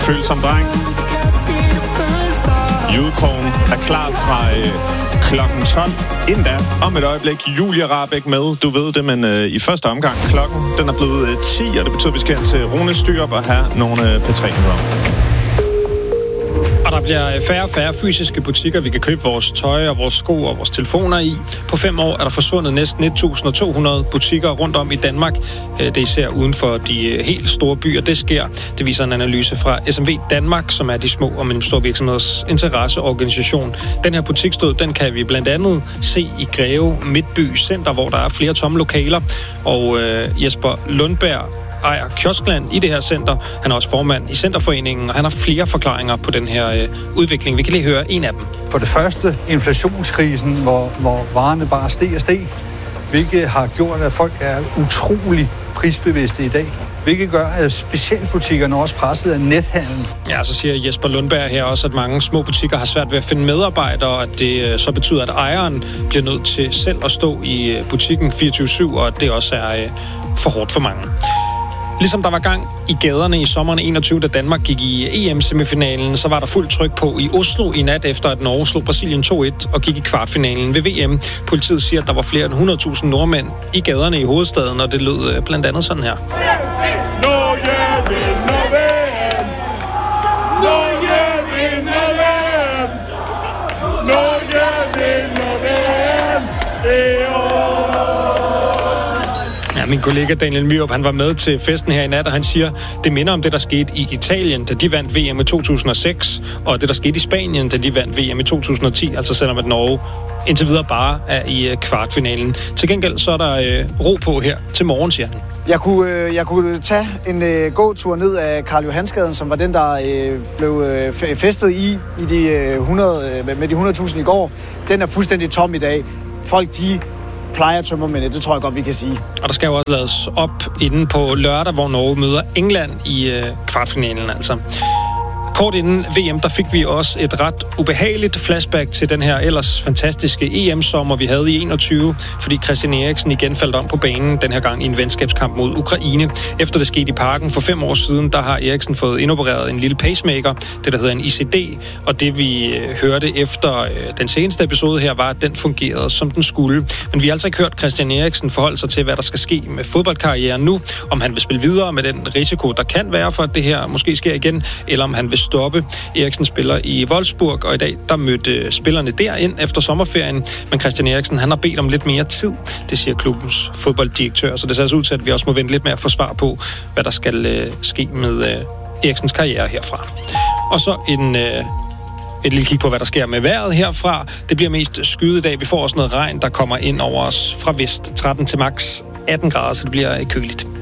følsom dreng. Unicorn er klar fra klokken 12. Inden da, om et øjeblik, Julia Rahbek med. Du ved det, men i første omgang klokken, den er blevet 10, og det betyder, at vi skal hen til Rune Styrup og have nogle P3-nyheder. Og der bliver færre og færre fysiske butikker, vi kan købe vores tøj og vores sko og vores telefoner i. På 5 år er der forsvundet næsten 1.200 butikker rundt om i Danmark. Det er især uden for de helt store byer, det sker. Det viser en analyse fra SMV Danmark, som er de små og mellemstore virksomheders interesseorganisation. Den her butiksdød, den kan vi blandt andet se i Greve Midtby Center, hvor der er flere tomme lokaler. Og Jesper Lundberg ejer Kioskland i det her center. Han er også formand i Centerforeningen, og han har flere forklaringer på den her udvikling. Vi kan lige høre en af dem. For det første inflationskrisen, hvor varerne bare steg og steg, hvilket har gjort, at folk er utrolig prisbevidste i dag. Hvilket gør, at specialbutikkerne også presset af nethandel. Ja, så siger Jesper Lundberg her også, at mange små butikker har svært ved at finde medarbejdere, og at det så betyder, at ejeren bliver nødt til selv at stå i butikken 24/7, og at det også er for hårdt for mange. Ligesom der var gang i gaderne i sommeren 21, da Danmark gik i EM-semifinalen, så var der fuldt tryk på i Oslo i nat, efter at Norge slog Brasilien 2-1 og gik i kvartfinalen ved VM. Politiet siger, at der var flere end 100.000 nordmænd i gaderne i hovedstaden, og det lød blandt andet sådan her. Ja, min kollega Daniel Myrup, han var med til festen her i nat, og han siger, det minder om det, der skete i Italien, da de vandt VM i 2006, og det, der skete i Spanien, da de vandt VM i 2010, altså selvom at Norge indtil videre bare er i kvartfinalen. Til gengæld så er der ro på her til morgen, siger han. Jeg kunne tage en gåtur ned af Karl Johansgaden, som var den, der blev festet i de 100, med de 100.000 i går. Den er fuldstændig tom i dag. Folk, de plejer tømmermænd, det tror jeg godt, vi kan sige. Og der skal jo også lades op inden på lørdag, hvor Norge møder England i kvartfinalen, altså. Kort inden VM, der fik vi også et ret ubehageligt flashback til den her ellers fantastiske EM-sommer, vi havde i 21, fordi Christian Eriksen igen faldt om på banen, den her gang i en venskabskamp mod Ukraine. Efter det skete i Parken for 5 år siden, der har Eriksen fået indopereret en lille pacemaker, det der hedder en ICD, og det vi hørte efter den seneste episode her, var, at den fungerede, som den skulle. Men vi har altså ikke hørt Christian Eriksen forholde sig til, hvad der skal ske med fodboldkarrieren nu, om han vil spille videre med den risiko, der kan være for, at det her måske sker igen, eller om han vil stoppe. Eriksen spiller i Wolfsburg, og i dag der mødte spillerne derind efter sommerferien, men Christian Eriksen, han har bedt om lidt mere tid, det siger klubbens fodbolddirektør, så det ser altså ud til, at vi også må vente lidt med at få svar på, hvad der skal ske med Eriksens karriere herfra. Og så et lille kig på, hvad der sker med vejret herfra. Det bliver mest skyet i dag. Vi får også noget regn, der kommer ind over os fra vest, 13 til max 18 grader, så det bliver køligt.